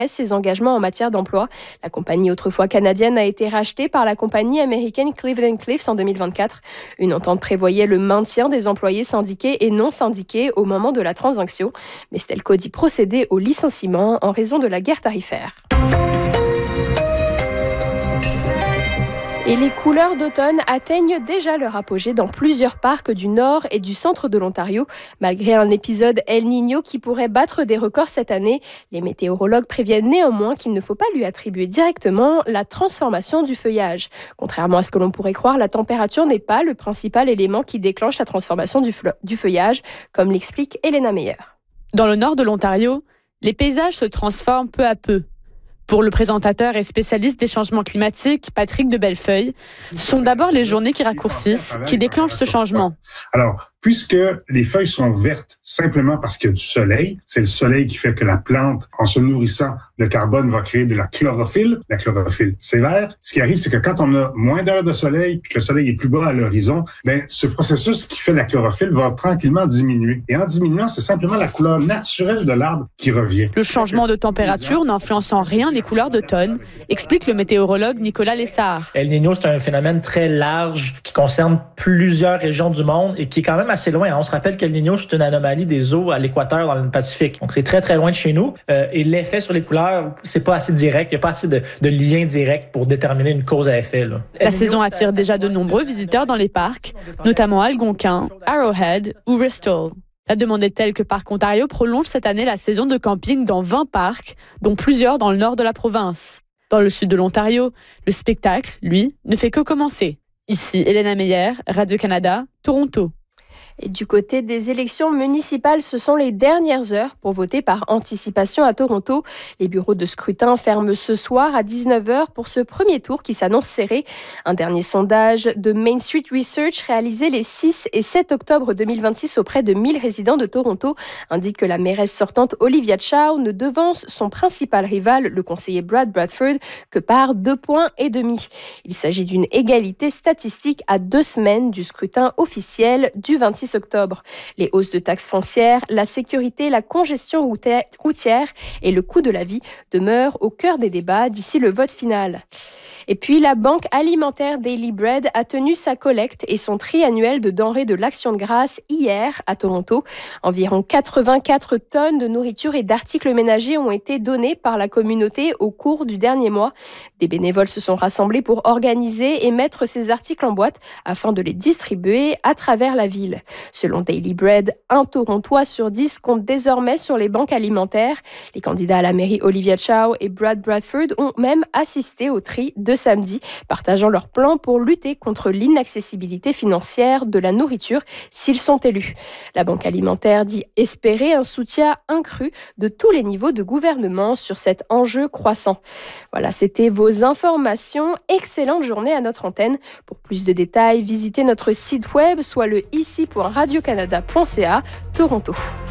ses engagements en matière d'emploi. La compagnie autrefois canadienne a été rachetée par la compagnie américaine Cleveland-Cliffs en 2024. Une entente prévoyait le maintien des employés syndiqués et non syndiqués au moment de la transaction. Mais Stelco dit procéder au licenciement en raison de la guerre tarifaire. Et les couleurs d'automne atteignent déjà leur apogée dans plusieurs parcs du nord et du centre de l'Ontario. Malgré un épisode El Niño qui pourrait battre des records cette année, les météorologues préviennent néanmoins qu'il ne faut pas lui attribuer directement la transformation du feuillage. Contrairement à ce que l'on pourrait croire, la température n'est pas le principal élément qui déclenche la transformation du feuillage, comme l'explique Elena Meyer. Dans le nord de l'Ontario, les paysages se transforment peu à peu. Pour le présentateur et spécialiste des changements climatiques, Patrick de Bellefeuille, ce sont d'abord les journées qui raccourcissent qui déclenchent ce changement. Alors, puisque les feuilles sont vertes simplement parce qu'il y a du soleil, c'est le soleil qui fait que la plante, en se nourrissant de carbone, va créer de la chlorophylle. La chlorophylle, c'est vert. Ce qui arrive, c'est que quand on a moins d'heures de soleil puis que le soleil est plus bas à l'horizon, ce processus qui fait la chlorophylle va tranquillement diminuer. Et en diminuant, c'est simplement la couleur naturelle de l'arbre qui revient. Le changement de température n'influence en rien les couleurs d'automne, explique le météorologue Nicolas Lessard. El Niño, c'est un phénomène très large qui concerne plusieurs régions du monde et qui est quand même assez loin. On se rappelle qu'El Niño, c'est une anomalie des eaux à l'équateur dans le Pacifique. Donc, c'est très, très loin de chez nous. Et l'effet sur les couleurs, c'est pas assez direct. Il n'y a pas assez de lien direct pour déterminer une cause à effet. Là. La saison attire déjà de nombreux visiteurs dans les parcs, notamment Algonquin, Arrowhead ou Bristol. La demande est telle que Parc Ontario prolonge cette année la saison de camping dans 20 parcs, dont plusieurs dans le nord de la province. Dans le sud de l'Ontario, le spectacle, lui, ne fait que commencer. Ici, Elena Meyer, Radio-Canada, Toronto. Et du côté des élections municipales, ce sont les dernières heures pour voter par anticipation à Toronto. Les bureaux de scrutin ferment ce soir à 19h pour ce premier tour qui s'annonce serré. Un dernier sondage de Main Street Research réalisé les 6 et 7 octobre 2026 auprès de 1000 résidents de Toronto indique que la mairesse sortante Olivia Chow ne devance son principal rival, le conseiller Brad Bradford, que par 2,5 points. Il s'agit d'une égalité statistique à 2 semaines du scrutin officiel du 26 octobre. Les hausses de taxes foncières, la sécurité, la congestion routière et le coût de la vie demeurent au cœur des débats d'ici le vote final. Et puis, la banque alimentaire Daily Bread a tenu sa collecte et son tri annuel de denrées de l'Action de grâce hier à Toronto. Environ 84 tonnes de nourriture et d'articles ménagers ont été donnés par la communauté au cours du dernier mois. Des bénévoles se sont rassemblés pour organiser et mettre ces articles en boîte afin de les distribuer à travers la ville. Selon Daily Bread, un Torontois sur 10 compte désormais sur les banques alimentaires. Les candidats à la mairie Olivia Chow et Brad Bradford ont même assisté au tri de samedi, partageant leur plan pour lutter contre l'inaccessibilité financière de la nourriture s'ils sont élus. La Banque alimentaire dit espérer un soutien accru de tous les niveaux de gouvernement sur cet enjeu croissant. Voilà, c'était vos informations. Excellente journée à notre antenne. Pour plus de détails, visitez notre site web, soit le ici.radiocanada.ca, Toronto.